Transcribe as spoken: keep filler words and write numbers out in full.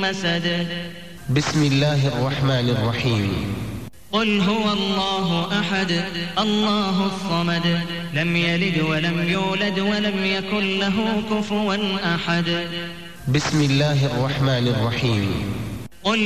مسد. بسم الله الرحمن الرحيم. قل هو الله أحد الله الصمد لم يلد ولم يولد ولم يكن له كفوا أحد. بسم الله الرحمن الرحيم.